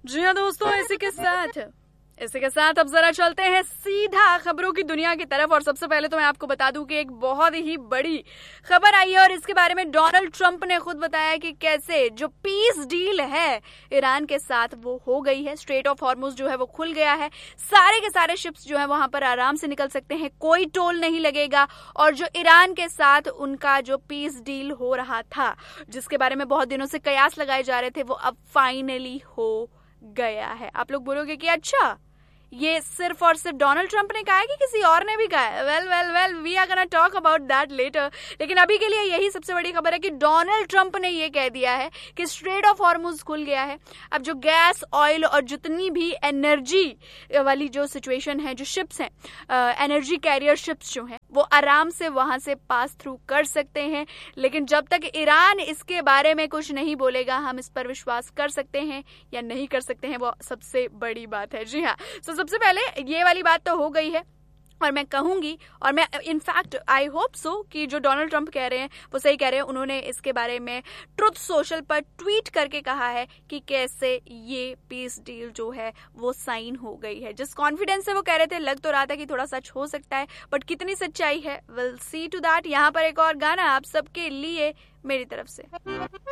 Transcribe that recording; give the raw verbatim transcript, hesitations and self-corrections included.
जी हाँ दोस्तों, इसी के साथ इसी के साथ अब जरा चलते हैं सीधा खबरों की दुनिया की तरफ। और सबसे पहले तो मैं आपको बता दूं कि एक बहुत ही बड़ी खबर आई है और इसके बारे में डोनाल्ड ट्रंप ने खुद बताया कि कैसे जो पीस डील है ईरान के साथ वो हो गई है। स्ट्रेट ऑफ हॉर्मुज जो है वो खुल गया है, सारे के सारे शिप्स जो है वहां पर आराम से निकल सकते हैं, कोई टोल नहीं लगेगा। और जो ईरान के साथ उनका जो पीस डील हो रहा था, जिसके बारे में बहुत दिनों से कयास लगाए जा रहे थे, वो अब फाइनली हो गया है। आप लोग बोलोगे कि अच्छा, ये सिर्फ और सिर्फ डोनाल्ड ट्रंप ने कहा है कि किसी और ने भी कहा है? Well well well we are gonna talk about that letter. लेकिन अभी के लिए यही सबसे बड़ी खबर है कि डोनाल्ड ट्रंप ने ये कह दिया है कि स्ट्रेट ऑफ हॉर्मुज खुल गया है। अब जो गैस, ऑयल और जितनी भी एनर्जी वाली जो सिचुएशन है, जो शिप्स हैं, एनर्जी कैरियर शिप्स जो हैं, वो आराम से वहां से पास थ्रू कर सकते हैं। लेकिन जब तक ईरान इसके बारे में कुछ नहीं बोलेगा, हम इस पर विश्वास कर सकते हैं या नहीं कर सकते हैं, वो सबसे बड़ी बात है। जी हाँ, तो सबसे पहले ये वाली बात तो हो गई है। और मैं कहूंगी, और मैं इनफैक्ट आई होप सो कि जो डोनाल्ड ट्रंप कह रहे हैं वो सही कह रहे हैं। उन्होंने इसके बारे में ट्रुथ सोशल पर ट्वीट करके कहा है कि कैसे ये पीस डील जो है वो साइन हो गई है। जिस कॉन्फिडेंस से वो कह रहे थे, लग तो रहा था कि थोड़ा सच हो सकता है, बट कितनी सच्चाई है, विल सी टू दैट। यहाँ पर एक और गाना आप सबके लिए मेरी तरफ से।